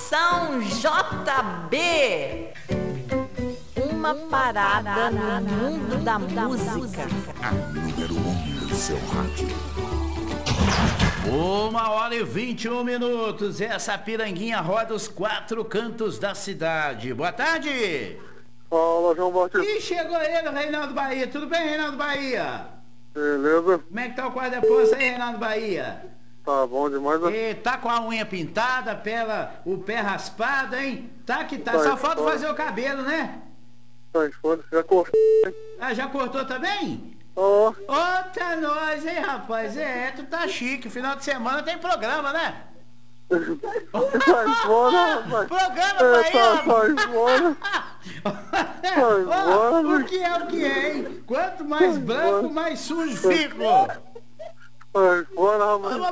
Conexão JB. Uma parada no mundo da música. A número 1 do seu rádio. 1h21. Essa piranguinha roda os 4 cantos da cidade. Boa tarde. Fala, João Batista. Ih, chegou ele, o Reinaldo Bahia. Tudo bem, Reinaldo Bahia? Beleza? Como é que tá o quarto de poço aí, Reinaldo Bahia? Tá bom demais, né? E tá com a unha pintada, o pé raspado, hein? Tá que tá. Tá, Só falta tá. fazer o cabelo, né? Tá em foda, já cortei. Ah, já cortou também? Ó, Outra nós, hein, rapaz? Tu tá chique. Final de semana tem programa, né? tá em foda, rapaz. Programa, É, Bahia! tá em foda. Ó, embora. o que é, hein? Quanto mais branco, mais sujo fico. Tá em foda, rapaz.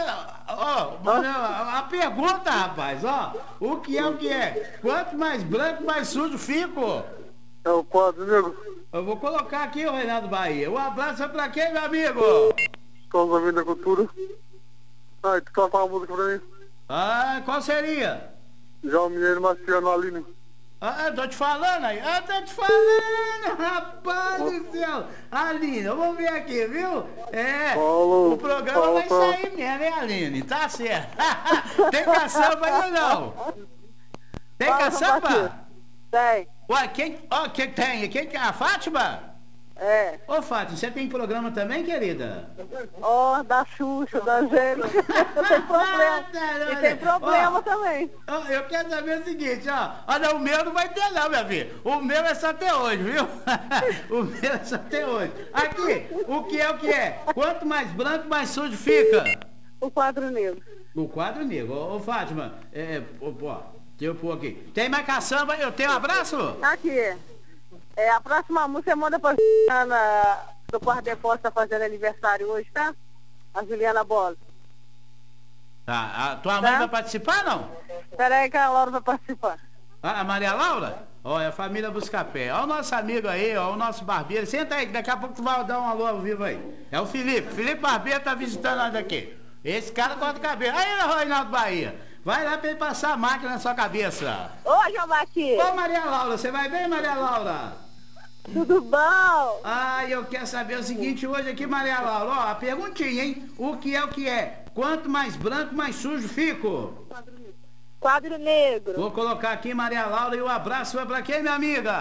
Mas, a pergunta, rapaz, ó. O que é? Quanto mais branco, mais sujo fico. É o quadro, nego. Eu vou colocar aqui o Reinaldo Bahia. Um abraço é pra quem, meu amigo? Estamos ouvindo a cultura. Ai, tu toca uma música pra mim? Ah, qual seria? João Mineiro, Marciano, Aline. Tô te falando aí. Tô te falando, rapaz do céu. Aline, vamos ver aqui, viu? Falou, O programa vai falou. sair mesmo, hein, Aline? Tá certo. Tem caçamba aí ou não? Tem caçamba? Tem. Ué, quem tem? Quem que é? A Fátima? É. Ô, Fátima, você tem programa também, querida? Ó, da Xuxa, da Angélica. Tem problema. E tem problema também. Ó, eu quero saber o seguinte, ó. Olha, o meu não vai ter não, minha filha. O meu é só até hoje, viu? O meu é só até hoje. Aqui, o que é? Quanto mais branco, mais sujo fica. O quadro negro. O quadro negro. Ô, Fátima, deixa eu pôr aqui. Tem mais caçamba? Eu tenho um abraço? Aqui. A próxima música manda pra Juliana do Quarto Depósito, tá fazendo aniversário hoje, tá? A Juliana Bola. Tá, a tua mãe vai participar, não? Espera aí que a Laura vai participar. A Maria Laura? Ó, é a família Buscapé. Ó o nosso amigo aí, ó, o nosso barbeiro. Senta aí, que daqui a pouco tu vai dar um alô ao vivo aí. É o Felipe. Felipe Barbeiro tá visitando nós aqui. Esse cara corta o cabelo. Aí, Reinaldo Bahia. Vai lá pra ele passar a máquina na sua cabeça. Ô, João Batista. Ô, Maria Laura, você vai bem, Maria Laura? Tudo bom? Ah, eu quero saber o seguinte hoje aqui, Maria Laura. Ó, a perguntinha, hein? O que é? Quanto mais branco, mais sujo fico. Quadro negro. Vou colocar aqui, Maria Laura, e o abraço vai pra quem, minha amiga?